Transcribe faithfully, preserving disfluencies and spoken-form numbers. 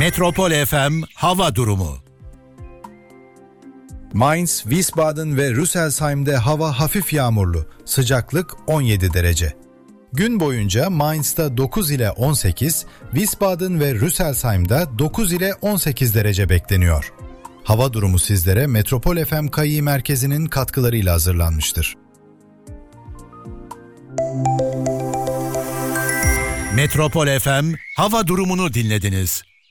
Metropol F M hava durumu. Mainz, Wiesbaden ve Rüsselsheim'de hava hafif yağmurlu. Sıcaklık on yedi derece. Gün boyunca Mainz'da dokuz ile on sekiz, Wiesbaden ve Rüsselsheim'da dokuz ile on sekiz derece bekleniyor. Hava durumu sizlere Metropol F M Kayı Merkezi'nin katkılarıyla hazırlanmıştır. Metropol F M hava durumunu dinlediniz.